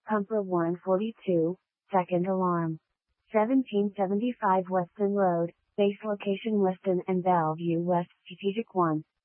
Pumper 142, second alarm. 1775 Weston Road, base location Weston and Bellevue West, Strategic 1.